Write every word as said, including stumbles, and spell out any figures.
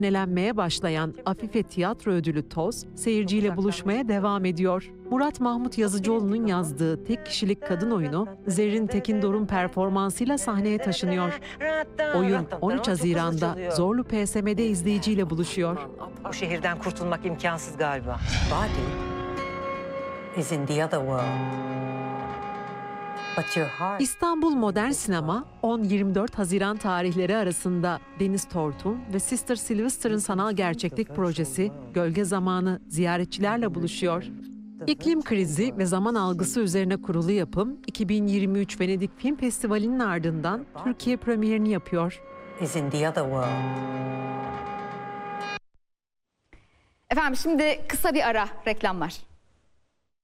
Nelenmeye başlayan Afife Tiyatro Ödülü Toz, seyirciyle buluşmaya devam ediyor. Murat Mahmut Yazıcıoğlu'nun yazdığı tek kişilik kadın oyunu, Zerrin Tekindor'un performansıyla sahneye taşınıyor. Oyun on üç Haziran'da Zorlu P S M'de izleyiciyle buluşuyor. Bu şehirden kurtulmak imkansız galiba. Body is in the other world. But your heart... İstanbul Modern Sinema, on yirmi dört Haziran tarihleri arasında Deniz Tortun ve Sister Sylvester'ın sanal gerçeklik projesi Gölge Zamanı ziyaretçilerle buluşuyor. İklim krizi ve zaman algısı üzerine kurulu yapım, iki bin yirmi üç Venedik Film Festivali'nin ardından Türkiye premierini yapıyor. Is in the other world. Efendim şimdi kısa bir ara, reklamlar.